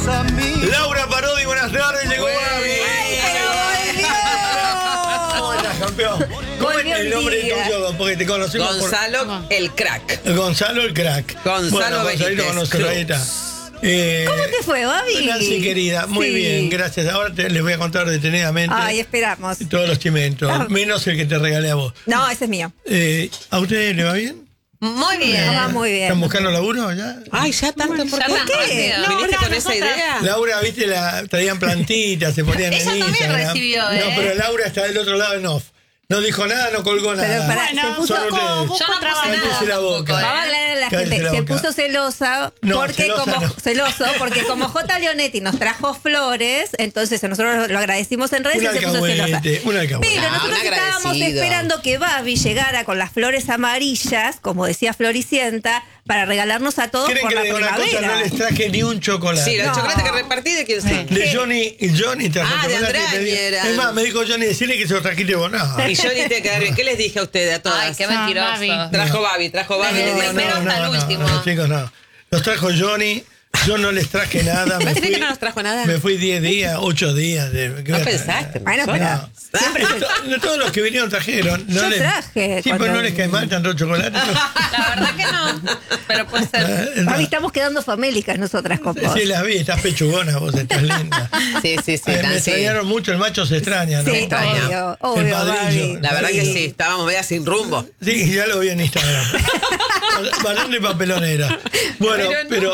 a mí. Laura Parodi, buenas tardes, llegó Babi. Hola, campeón. ¿Cómo es el nombre tuyo? Porque te conocemos Gonzalo el crack. Gonzalo el crack. Gonzalo Gonzalito con nosotros, ahí está. ¿Cómo te fue, Babi? Nancy, querida, muy bien, gracias. Ahora les voy a contar detenidamente. Ay, esperamos. Todos los chimentos, menos el que te regalé a vos. No, ese es mío. ¿A ustedes le va bien? Muy bien. Va muy bien. ¿Están buscando laburo ya? Ay, ya tanto. ¿Por qué? No, ¿Viniste con esa nosotras- idea? Laura, viste, traían plantitas, se ponían en Ella también Instagram. recibió, No, pero Laura está del otro lado en off. No dijo nada, no colgó nada. Pero pará, Bueno, se puso son ustedes. Yo no puse Cállese nada la boca. tampoco, Vamos a aclarar a la Cállese gente, la se boca. puso celosa No, porque celosa no. porque como J. Leonetti nos trajo flores, entonces nosotros lo agradecimos en redes Un y se puso celosa. alcahuete, un alcahuete. Pero Ah, nosotros un estábamos agradecido. esperando que Babi llegara con las flores amarillas, como decía Floricienta, para regalarnos a todos ¿Quieren por que la le diga una cosa? primavera. No les traje ni un chocolate. Sí, los No. chocolates que repartí, ¿de quién son? De Johnny trajo Ah, de chocolate. Andrade y me dijo- era. Es más, me dijo Johnny, decirle que se lo trajiste vos. No. Y yo ni te quedé bien. ¿Qué les dije a ustedes, a todas? Ay, qué mentiroso. Babi. Trajo Babi. Le dije, Primero hasta el último. No, chicos, no. Los trajo Johnny. Yo no les traje nada. ¿Vas a decir que no nos trajo nada? Me fui 10 días, 8 días. ¿No pensaste? Bueno, ¿no? pero Siempre, todos los que vinieron trajeron. No Yo les, traje Sí, cuando- pero no les cae mal tanto chocolate. La verdad que no. Pero puede ser. Babi, estamos quedando famélicas nosotras con vos. Sí, las vi, estás pechugona vos, estás linda. Sí. Me tan sí. extrañaron mucho, el macho se extraña, ¿no? Sí, extraña. obvio, padrillo. Babi. La verdad que sí, estábamos media sin rumbo. Sí, ya lo vi en Instagram. Varón de papelonera. Bueno,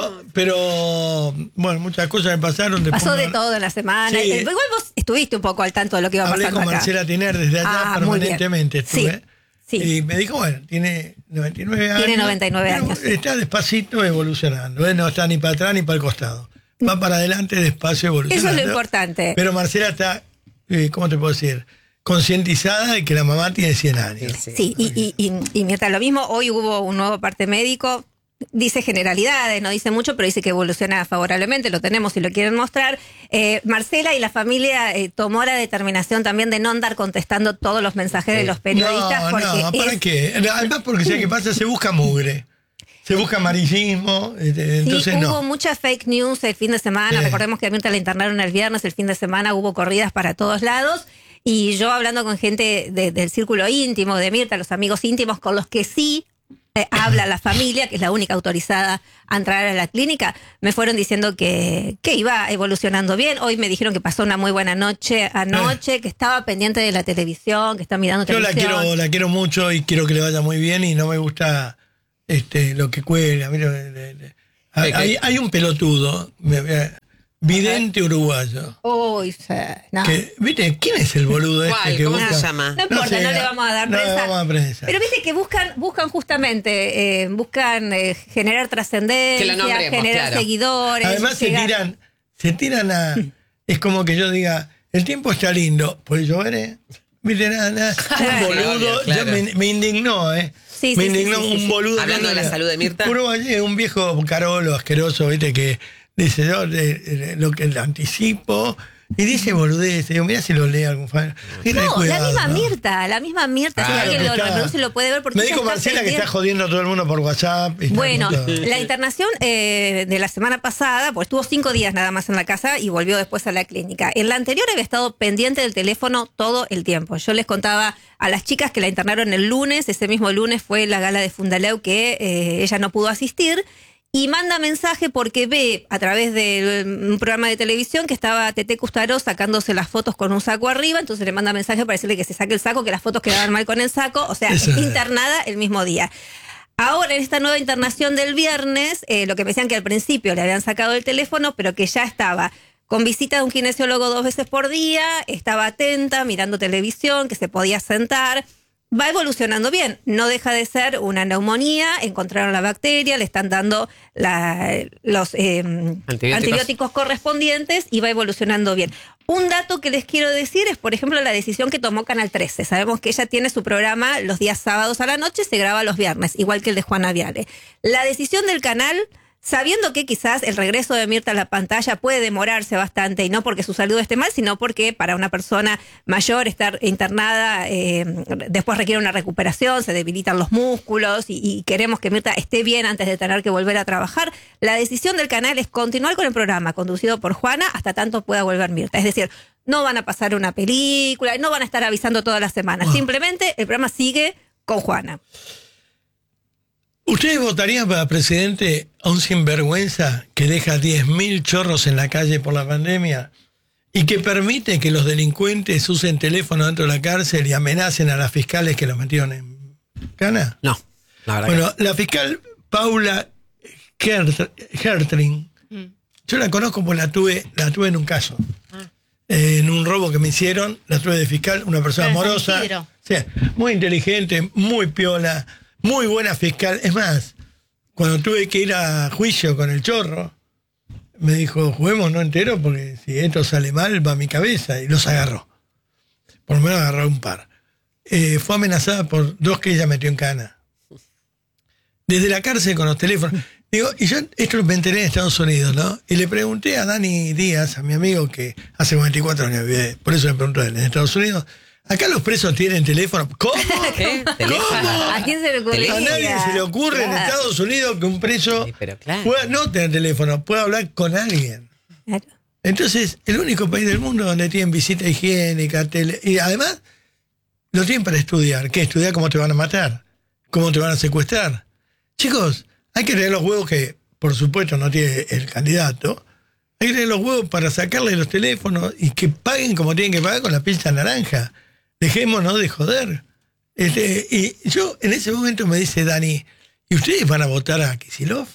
pero bueno, muchas cosas me pasaron. Después Pasó de no- todo en la semana. Sí. Igual vos estuviste un poco al tanto de lo que iba Hablé pasando con acá. Marcela Tiner desde allá Ah, muy bien. permanentemente estuve. Sí. Y me dijo, bueno, tiene 99 años. Tiene 99 pero años. Está despacito evolucionando. No está ni para atrás ni para el costado. Va para adelante despacio evolucionando. Eso es lo importante. Pero Marcela está, ¿cómo te puedo decir? Concientizada de que la mamá tiene 100 años. Sí, y mientras lo mismo, hoy hubo un nuevo parte médico. Dice generalidades, no dice mucho, pero dice que evoluciona favorablemente, lo tenemos si lo quieren mostrar. Marcela y la familia tomó la determinación también de no andar contestando todos los mensajes de los periodistas. porque No, ¿para qué? Además, porque ¿sabes qué pasa? Se busca mugre. Se busca amarillismo. Entonces sí, no. hubo mucha fake news el fin de semana. Sí. Recordemos que a Mirta la internaron el viernes, el fin de semana hubo corridas para todos lados. Y yo hablando con gente del círculo íntimo de Mirta, los amigos íntimos con los que sí habla la familia, que es la única autorizada a entrar a la clínica, me fueron diciendo que iba evolucionando bien. Hoy me dijeron que pasó una muy buena noche anoche, que estaba pendiente de la televisión, que está mirando Yo televisión. la quiero mucho y quiero que le vaya muy bien y no me gusta lo que cuelga. Mira, hay un pelotudo, vidente uruguayo. Uy, no. ¿Viste? ¿Quién es el boludo ¿Cuál? este que ¿Cómo busca? se llama? No importa, sé, no le vamos a dar no le prensa. vamos a dar prensa. Pero viste que buscan justamente, buscan generar trascendencia, Que lo nombremos, generar claro. seguidores. Además llegar- se tiran a... Es como que yo diga, el tiempo está lindo, ¿puede llover? Viste, nada. Un boludo, claro. ya me indignó, Sí, me sí, indignó sí, sí, un sí. boludo. Hablando de la salud de Mirta. Un viejo carolo asqueroso, viste, que dice, yo lo que le anticipo... Y dice boludez, digo, mira si lo lee algún fan. No, la misma Mirta, si Claro, alguien que lo está- reproduce lo puede ver porque Me ella dijo está Marcela que pendiente. está jodiendo a todo el mundo por WhatsApp. y está Bueno, con todo. la internación de la semana pasada, pues estuvo 5 días nada más en la casa y volvió después a la clínica. En la anterior había estado pendiente del teléfono todo el tiempo. Yo les contaba a las chicas que la internaron el lunes, ese mismo lunes fue la gala de Fundaleu que ella no pudo asistir. Y manda mensaje porque ve a través de un programa de televisión que estaba Tete Custaró sacándose las fotos con un saco arriba, entonces le manda mensaje para decirle que se saque el saco, que las fotos quedaban mal con el saco, o sea, Eso es. internada el mismo día. Ahora, en esta nueva internación del viernes, lo que me decían que al principio le habían sacado el teléfono, pero que ya estaba con visita de un kinesiólogo 2 veces por día, estaba atenta, mirando televisión, que se podía sentar. Va evolucionando bien, no deja de ser una neumonía, encontraron la bacteria, le están dando los antibióticos correspondientes y va evolucionando bien. Un dato que les quiero decir es, por ejemplo, la decisión que tomó Canal 13. Sabemos que ella tiene su programa los días sábados a la noche, se graba los viernes, igual que el de Juana Viale. La decisión del canal sabiendo que quizás el regreso de Mirta a la pantalla puede demorarse bastante, y no porque su salud esté mal, sino porque para una persona mayor estar internada después requiere una recuperación, se debilitan los músculos y queremos que Mirta esté bien antes de tener que volver a trabajar. La decisión del canal es continuar con el programa conducido por Juana hasta tanto pueda volver Mirta. Es decir, no van a pasar una película, no van a estar avisando todas las semanas. Simplemente el programa sigue con Juana. ¿Ustedes votarían para presidente a un sinvergüenza que deja 10.000 chorros en la calle por la pandemia y que permite que los delincuentes usen teléfono dentro de la cárcel y amenacen a las fiscales que los metieron en cana? No, la verdad. Bueno, la fiscal Paula Hertling, yo la conozco porque la tuve en un caso. En un robo que me hicieron, la tuve de fiscal, una persona amorosa, sí, muy inteligente, muy piola, muy buena fiscal. Es más, cuando tuve que ir a juicio con el chorro, me dijo, juguemos no entero porque si esto sale mal va a mi cabeza, y los agarró. Por lo menos agarró un par. Fue amenazada por 2 que ella metió en cana. Desde la cárcel con los teléfonos. Digo, y yo esto me enteré en Estados Unidos, ¿no? Y le pregunté a Dani Díaz, a mi amigo que hace 24 años vive, por eso me preguntó él, en Estados Unidos, ¿acá los presos tienen teléfono? ¿Cómo? ¿Qué? ¿Cómo? ¿A quién se le ocurre? A nadie se le ocurre en Estados Unidos que un preso Sí, pero claro. pueda no tener teléfono, pueda hablar con alguien. Claro. Entonces, el único país del mundo donde tienen visita higiénica, y además lo tienen para estudiar. ¿Qué? Estudiar cómo te van a matar, cómo te van a secuestrar. Chicos, hay que tener los huevos que, por supuesto, no tiene el candidato. Hay que tener los huevos para sacarle los teléfonos y que paguen como tienen que pagar con la pinza naranja. Dejémonos de joder. Y yo, en ese momento me dice Dani, ¿y ustedes van a votar a Kicillof?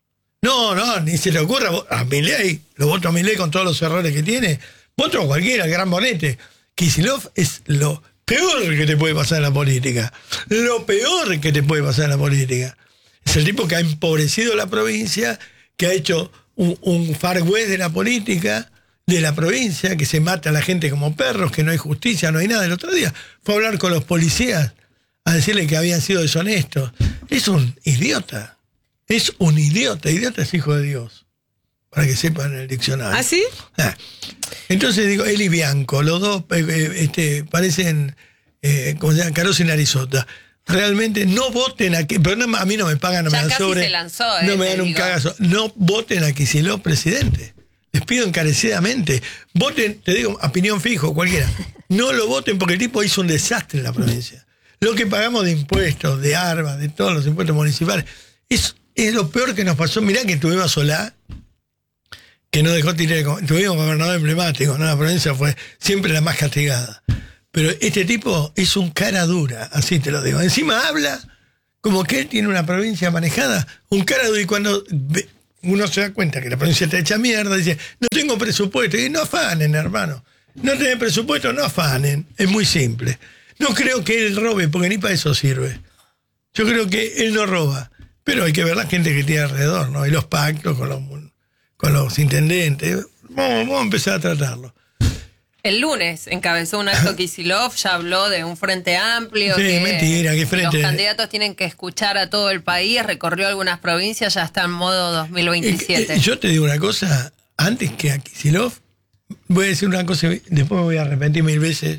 No, ni se le ocurra a Milei. Lo voto a Milei con todos los errores que tiene. Voto a cualquiera, el gran bonete. Kicillof es lo peor que te puede pasar en la política. Lo peor que te puede pasar en la política. Es el tipo que ha empobrecido la provincia, que ha hecho un Far West de la política, de la provincia, que se mata a la gente como perros, que no hay justicia, no hay nada. El otro día fue a hablar con los policías a decirle que habían sido deshonestos. Es un idiota. Es un idiota. Idiota es hijo de Dios. Para que sepan el diccionario. ¿Ah, sí? Entonces digo, él y Bianco, los dos parecen, como se llama, Caroso y Narizota. Realmente no voten aquí, pero no, a mí no me pagan, no Ya me dan casi sobre. se lanzó, no me dan te un digo. cagazo. No voten a Kicillof presidente. Les pido encarecidamente. Voten, te digo, a piñón fijo, cualquiera. No lo voten porque el tipo hizo un desastre en la provincia. Lo que pagamos de impuestos, de ARBA, de todos los impuestos municipales, es lo peor que nos pasó. Mirá que tuvimos a Solá, que no dejó tirar, tuvimos un gobernador emblemático, ¿no? La provincia fue siempre la más castigada. Pero este tipo es un cara dura, así te lo digo. Encima habla como que él tiene una provincia manejada, un cara dura, y cuando uno se da cuenta que la provincia está hecha mierda, dice, no tengo presupuesto. Y no afanen, hermano. No tienen presupuesto, no afanen. Es muy simple. No creo que él robe, porque ni para eso sirve. Yo creo que él no roba. Pero hay que ver la gente que tiene alrededor, ¿no? Y los pactos con los intendentes. Vamos a empezar a tratarlo. El lunes encabezó un acto Kicillof, ya habló de un frente amplio. Sí, que mentira, ¿qué frente? Los candidatos tienen que escuchar a todo el país, recorrió algunas provincias, ya está en modo 2027. Yo te digo una cosa, antes que a Kicillof, voy a decir una cosa, después me voy a arrepentir 1000 veces.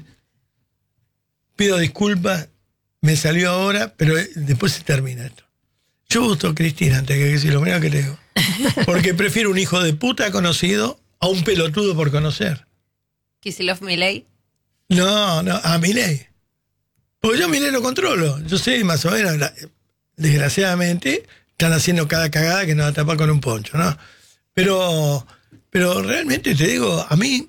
Pido disculpas, me salió ahora, pero después se termina esto. Yo voto a Cristina antes que Kicillof, mira que te digo. Porque prefiero un hijo de puta conocido a un pelotudo por conocer. Kicillof Milei. No, a Milei. Porque yo a Milei lo controlo. Yo sé más o menos, desgraciadamente, están haciendo cada cagada que nos va a tapar con un poncho, ¿no? Pero realmente te digo, a mí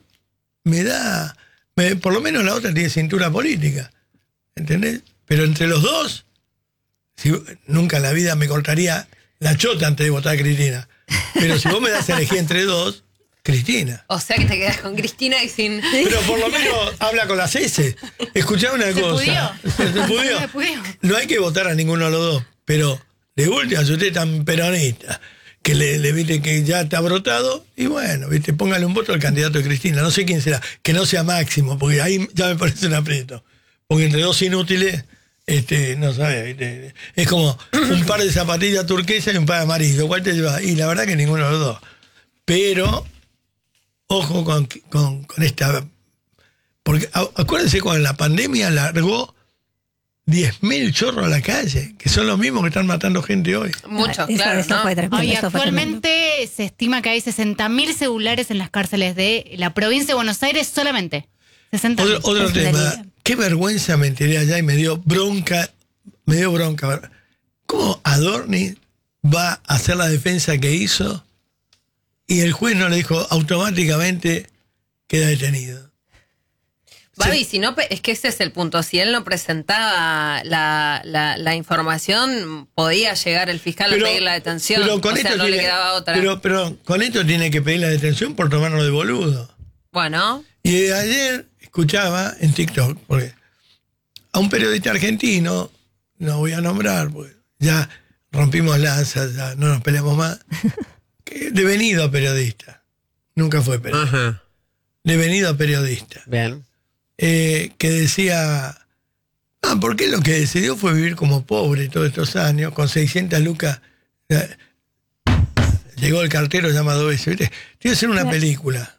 por lo menos la otra tiene cintura política. ¿Entendés? Pero entre los dos, nunca en la vida me cortaría la chota antes de votar a Cristina. Pero si vos me das a elegir entre dos, Cristina. O sea que te quedas con Cristina y sin... Pero por lo menos habla con las S. Escuchá una cosa. Se pudió. No hay que votar a ninguno de los dos. Pero de última, si usted es tan peronista, que le viste que ya está brotado, y bueno, viste, póngale un voto al candidato de Cristina. No sé quién será. Que no sea Máximo, porque ahí ya me parece un aprieto. Porque entre dos inútiles no sabes, ¿viste? Es como un par de zapatillas turquesas y un par de amarillo. ¿Cuál te llevas? Y la verdad que ninguno de los dos. Pero, ojo con esta. Porque acuérdense cuando la pandemia largó 10.000 chorros a la calle, que son los mismos que están matando gente hoy. Muchos, Eso- claro. eso ¿no? fue tremendo, Ay, eso fue tremendo. actualmente se estima que hay 60.000 celulares en las cárceles de la provincia de Buenos Aires solamente. 60.000. Otro Es tema. una Qué vergüenza me enteré allá y me dio bronca. ¿Cómo Adorni va a hacer la defensa que hizo y el juez no le dijo automáticamente queda detenido? Babi, si no, es que ese es el punto. Si él no presentaba la información, podía llegar el fiscal a pedir la detención. Pero con o sea, esto no le tiene- quedaba otra. Pero con esto tiene que pedir la detención por tomarlo de boludo. Bueno, Y ayer escuchaba en TikTok, porque a un periodista argentino, no voy a nombrar, porque ya rompimos lanzas, ya no nos peleamos más, que devenido periodista, nunca fue periodista, Ajá. devenido periodista, Bien. que decía, ¿por qué lo que decidió fue vivir como pobre todos estos años, con 600 lucas? Llegó el cartero llamado veces, ¿viste? Tiene que hacer una película.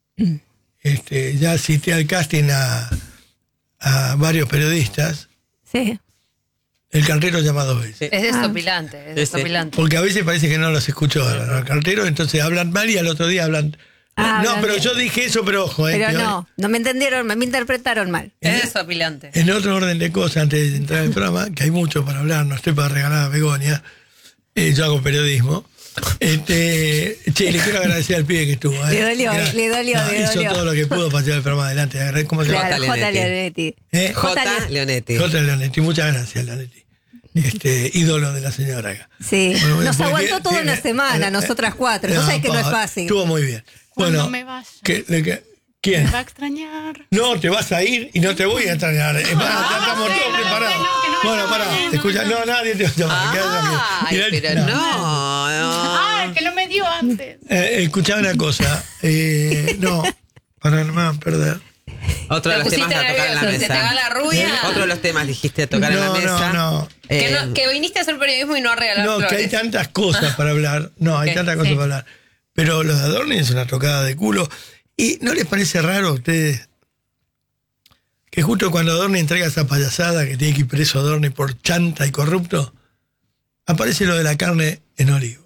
Ya cité al casting a varios periodistas. Sí. El cartero llama 2 veces. es desopilante, es desopilante. Porque a veces parece que no los escuchó al cartero, entonces hablan mal y al otro día hablan. Ah, no, hablan pero bien. yo dije eso, pero ojo. Pero que no me entendieron, me interpretaron mal. Es desopilante. En otro orden de cosas, antes de entrar al programa, que hay mucho para hablar, no estoy para regalar a Begoña, yo hago periodismo. Le quiero agradecer al pibe que estuvo. Le dolió, le dolió. Hizo todo lo que pudo para llevar el programa adelante. ¿Cómo se llama? Claro, J. Leonetti. Leonetti. J. Leonetti. J. Leonetti, muchas gracias, Leonetti. Ídolo de la señora acá. Sí, Bueno, nos porque- aguantó toda una semana, nosotras cuatro. No sabes que no es fácil. Estuvo muy bien. Cuando Bueno, me vaya. ¿quién? Me va a extrañar. No, te vas a ir y no te voy a extrañar. Ya estamos sí, todos no, preparados. que no me Bueno, llamen, pará, no me escucha, no, nadie te va a llamar. quédate tranquilo. Ay, Mirá, pero no. Ay, que no me dio antes. Escuchá una cosa. No, para no me van a perder. Otro de Te los temas pusiste a tocar en la nervioso, se te va mesa. la rubia. Otro de los temas dijiste a tocar en la No, mesa. no. Que viniste a hacer periodismo y no a regalar No, que hay flores. tantas cosas para hablar. No, hay Ok, tantas cosas sí. para hablar. Pero los de Adorni es una tocada de culo. ¿Y no les parece raro a ustedes que justo cuando Adorni entrega esa payasada que tiene que ir preso Adorni por chanta y corrupto, aparece lo de la carne en olivos?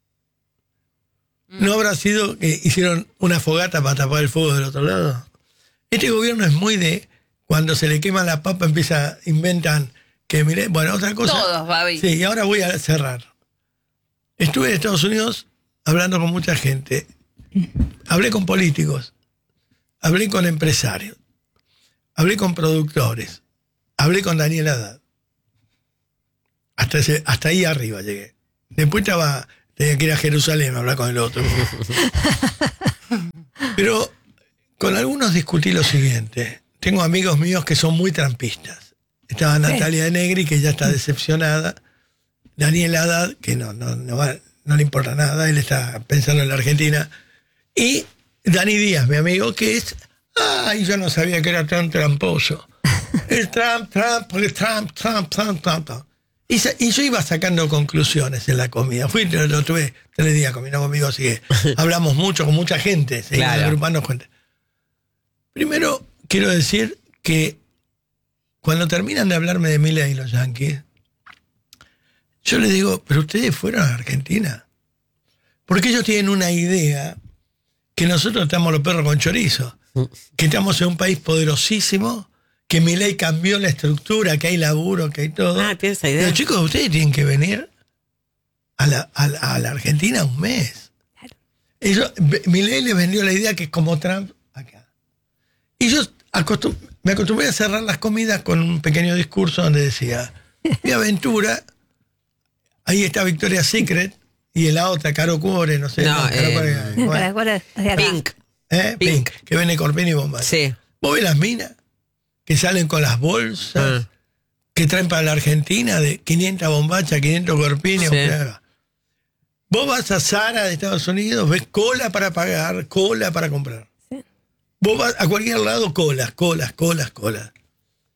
¿No habrá sido que hicieron una fogata para tapar el fuego del otro lado? Este gobierno es muy de cuando se le quema la papa inventan que mire, bueno, otra cosa. Todos, Babi. Sí, y ahora voy a cerrar. Estuve en Estados Unidos hablando con mucha gente. Hablé con políticos. Hablé con empresarios. Hablé con productores. Hablé con Daniel Haddad. Hasta ahí arriba llegué. Después tenía que ir a Jerusalén a hablar con el otro. Pero con algunos discutí lo siguiente. Tengo amigos míos que son muy trampistas. Estaba Natalia de Negri, que ya está decepcionada. Daniel Haddad, que no le importa nada, él está pensando en la Argentina. Y Dani Díaz, mi amigo, que es... Ay, yo no sabía que era tan tramposo. El Trump. Y yo iba sacando conclusiones en la comida. Lo tuve 3 días comiendo conmigo, así que hablamos mucho con mucha gente, seguimos Claro. agrupando gente. Primero, quiero decir que cuando terminan de hablarme de Milei y los yanquis, yo les digo, pero ustedes fueron a Argentina. Porque ellos tienen una idea que nosotros estamos los perros con chorizo, que estamos en un país poderosísimo, que Milei cambió la estructura, que hay laburo, que hay todo. Ah, ¿tienes esa idea? Pero chicos, ustedes tienen que venir a la Argentina un mes. Milei les vendió la idea que es como Trump acá. Y yo me acostumbré a cerrar las comidas con un pequeño discurso donde decía, mi aventura, ahí está Victoria's Secret, y en la otra, Caro Cuore, no sé. No, Caro Cuore, bueno, ¿Cuál es? De acá. Pink. Pink, que vende Corpini y Bombay. Sí. ¿Vos ves las minas que salen con las bolsas que traen para la Argentina de 500 bombachas, 500 corpiños? Sí. Vos vas a Zara de Estados Unidos, ves cola para pagar, cola para comprar. Sí. Vos vas a cualquier lado, colas.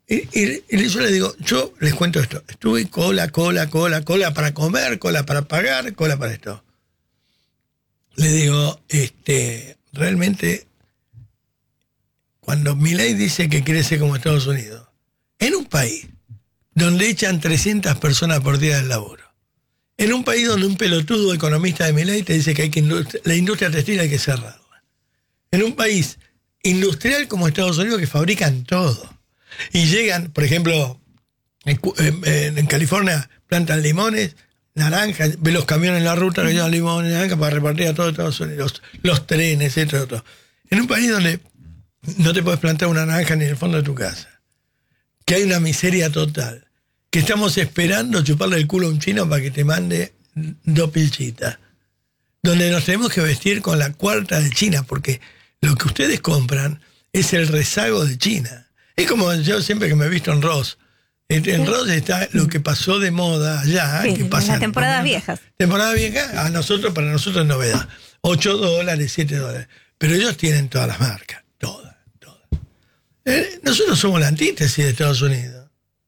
y yo les digo, yo les cuento esto. Estuve cola para comer, cola para pagar, cola para esto. Le digo, realmente, cuando Milei dice que quiere ser como Estados Unidos, en un país donde echan 300 personas por día del laburo, en un país donde un pelotudo economista de Milei te dice que la industria textil hay que cerrarla, en un país industrial como Estados Unidos que fabrican todo, y llegan, por ejemplo, en California plantan limones, naranjas, ve los camiones en la ruta que llevan limones, naranjas para repartir a todo Estados Unidos, los trenes, etc. En un país donde no te puedes plantar una naranja ni en el fondo de tu casa, que hay una miseria total, que estamos esperando chuparle el culo a un chino para que te mande 2 pilchitas, donde nos tenemos que vestir con la cuarta de China, porque lo que ustedes compran es el rezago de China. Es como yo siempre que me he visto en Ross. En Ross está lo que pasó de moda allá. Sí, que pasa las temporadas viejas. Temporada vieja, para nosotros es novedad. $8, $7. Pero ellos tienen todas las marcas. Todas. Nosotros somos la antítesis de Estados Unidos.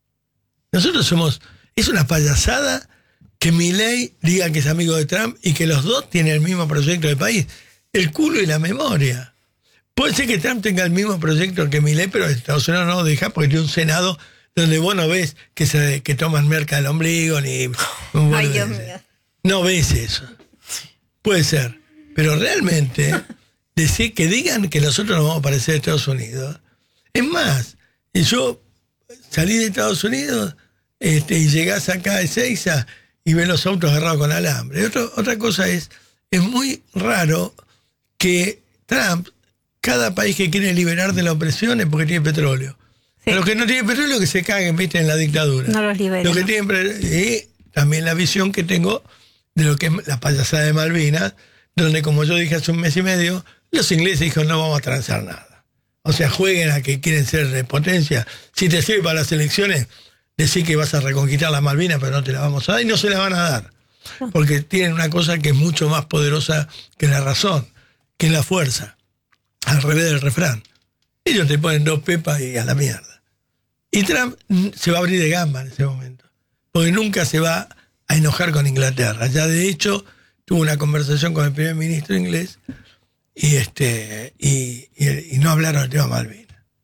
Es una payasada que Milei diga que es amigo de Trump y que los dos tienen el mismo proyecto de país. El culo y la memoria. Puede ser que Trump tenga el mismo proyecto que Milei, pero Estados Unidos no lo deja porque tiene un Senado donde vos no ves que toman merca del ombligo ni... Ay, Dios mío. No ves eso. Puede ser. Pero realmente, decir que digan que nosotros nos vamos a parecer a Estados Unidos. Es más, yo salí de Estados Unidos y llegás acá a Ezeiza y ves los autos agarrados con alambre. Otra cosa es muy raro que Trump, cada país que quiere liberar de la opresión es porque tiene petróleo. Sí. Los que no tienen petróleo que se caguen, viste, en la dictadura. No los liberan. Los que tienen y también la visión que tengo de lo que es la payasada de Malvinas, donde, como yo dije hace un mes y medio, los ingleses dijeron no vamos a transar nada. O sea, jueguen a que quieren ser potencia. Si te sirve para las elecciones, decir que vas a reconquistar las Malvinas, pero no te la vamos a dar y no se la van a dar. Porque tienen una cosa que es mucho más poderosa que la razón, que es la fuerza. Al revés del refrán. Ellos te ponen 2 pepas y a la mierda. Y Trump se va a abrir de gamba en ese momento. Porque nunca se va a enojar con Inglaterra. Ya de hecho, tuvo una conversación con el primer ministro inglés y no hablaron del tema Malvinas.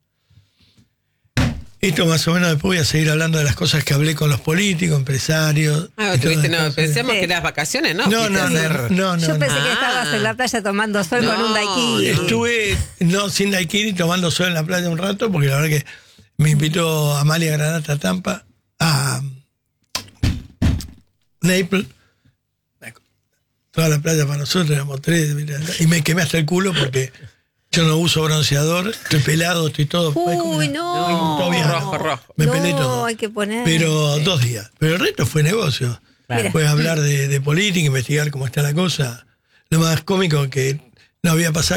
Esto más o menos después voy a seguir hablando de las cosas que hablé con los políticos, empresarios. Pensemos que eras vacaciones, ¿no? No. Yo pensé que estabas en la playa tomando sol con un daiquiri. Estuve, sin daiquiri, tomando sol en la playa un rato, porque la verdad que me invitó Amalia Granata a Tampa, a Naples. Toda la playa para nosotros, éramos 3, y me quemé hasta el culo porque yo no uso bronceador, estoy pelado, estoy todo. Uy, no. Todavía rojo. Me pelé todo. Hay que poner. Pero 2 días. Pero el resto fue negocio. Claro. Fue hablar de política, investigar cómo está la cosa. Lo más cómico que no había pasado